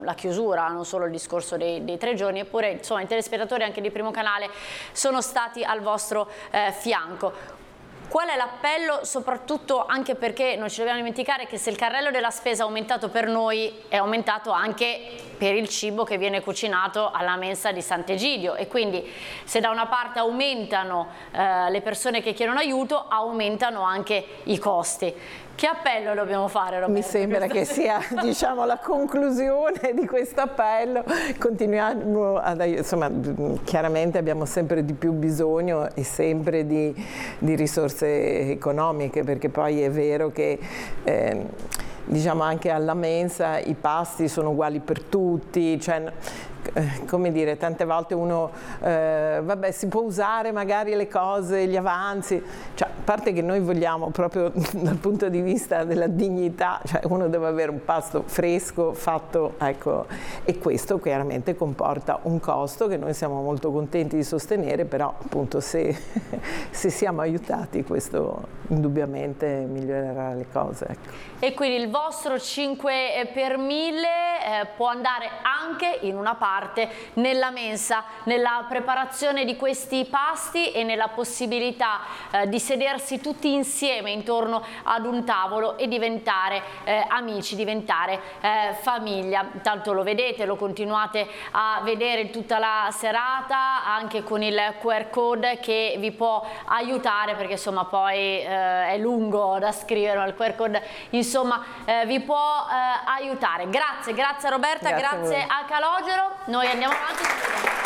la chiusura, non solo il discorso dei 3 giorni, eppure insomma i telespettatori anche di Primo Canale sono stati al vostro fianco. Qual è l'appello? Soprattutto anche perché non ci dobbiamo dimenticare che se il carrello della spesa è aumentato per noi, è aumentato anche per il cibo che viene cucinato alla mensa di Sant'Egidio, e quindi se da una parte aumentano le persone che chiedono aiuto, aumentano anche i costi. Che appello dobbiamo fare, Roberto? Mi sembra che sia, diciamo, la conclusione di questo appello. Continuiamo insomma, chiaramente abbiamo sempre di più bisogno e sempre di risorse economiche, perché poi è vero che diciamo anche alla mensa i pasti sono uguali per tutti, cioè, come dire, tante volte uno vabbè, si può usare magari le cose, gli avanzi, cioè, a parte che noi vogliamo proprio dal punto di vista della dignità, cioè uno deve avere un pasto fresco fatto, ecco, e questo chiaramente comporta un costo che noi siamo molto contenti di sostenere, però appunto se siamo aiutati questo indubbiamente migliorerà le cose, ecco. E quindi il vostro 5 per 1000 può andare anche in una parte nella mensa, nella preparazione di questi pasti e nella possibilità di sedersi tutti insieme intorno ad un tavolo e diventare amici, diventare famiglia. Tanto lo vedete, lo continuate a vedere tutta la serata anche con il QR code che vi può aiutare, perché insomma poi è lungo da scrivere, ma il QR code insomma vi può aiutare. Grazie a Roberta, grazie a Calogero. Noi andiamo avanti.